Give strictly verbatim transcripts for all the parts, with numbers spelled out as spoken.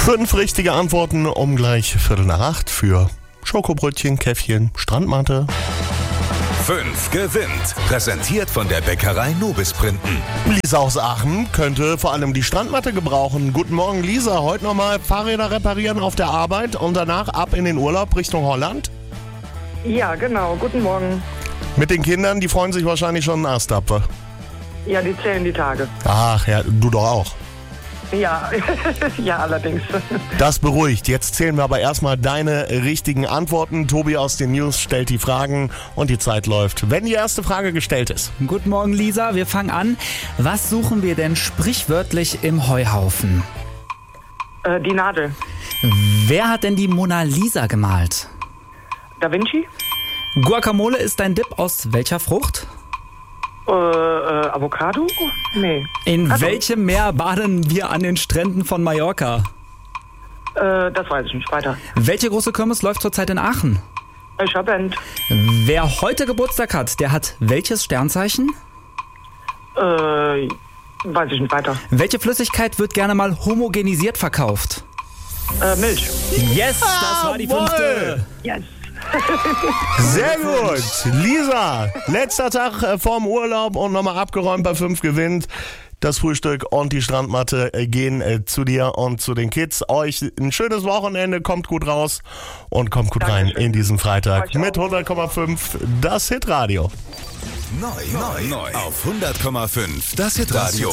Fünf richtige Antworten um gleich Viertel nach acht für Schokobrötchen, Käffchen, Strandmatte. Fünf gewinnt. Präsentiert von der Bäckerei Nobis Printen. Lisa aus Aachen könnte vor allem die Strandmatte gebrauchen. Guten Morgen, Lisa. Heute nochmal Fahrräder reparieren auf der Arbeit und danach ab in den Urlaub Richtung Holland? Ja, genau. Guten Morgen. Mit den Kindern, die freuen sich wahrscheinlich schon einen Ast ab. Ja, die zählen die Tage. Ach ja, du doch auch. Ja, ja, allerdings. Das beruhigt. Jetzt zählen wir aber erstmal deine richtigen Antworten. Tobi aus den News stellt die Fragen und die Zeit läuft, wenn die erste Frage gestellt ist. Guten Morgen, Lisa. Wir fangen an. Was suchen wir denn sprichwörtlich im Heuhaufen? Äh, die Nadel. Wer hat denn die Mona Lisa gemalt? Da Vinci? Guacamole ist ein Dip aus welcher Frucht? Äh, äh, Avocado? Nee. In Also, welchem Meer baden wir an den Stränden von Mallorca? Äh, das weiß ich nicht. Weiter. Welche große Kirmes läuft zurzeit in Aachen? Ich hab End. Wer heute Geburtstag hat, der hat welches Sternzeichen? Äh, weiß ich nicht. Weiter. Welche Flüssigkeit wird gerne mal homogenisiert verkauft? Äh, Milch. Yes, das war die fünfte. Yes. Sehr gut. Lisa, letzter Tag äh, vorm Urlaub und nochmal abgeräumt bei fünf gewinnt. Das Frühstück und die Strandmatte äh, gehen äh, zu dir und zu den Kids. Euch ein schönes Wochenende, kommt gut raus und kommt gut Dankeschön. rein in diesen Freitag Euch mit auch. hundert Komma fünf das Hitradio. Neu, neu, neu. Auf hundert Komma fünf. Das Hitradio.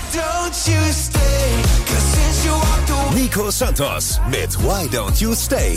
Nico Santos mit Why Don't You Stay?